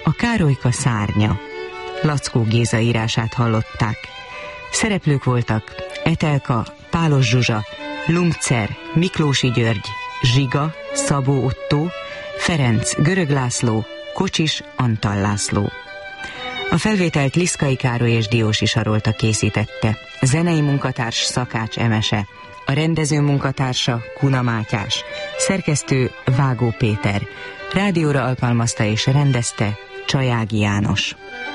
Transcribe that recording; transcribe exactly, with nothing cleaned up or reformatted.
A Károlyka szárnya. Lackó Géza írását hallották. Szereplők voltak Etelka, Pálos Zsuzsa, Lungcer, Miklósi György, Zsiga, Szabó Ottó, Ferenc, Görög László, Kocsis, Antal László. A felvételt Liszkai Károly és Diósi Sarolta készítette. A zenei munkatárs Szakács Emese, a rendező munkatársa Kuna Mátyás, szerkesztő Vágó Péter, rádióra alkalmazta és rendezte Csajági János.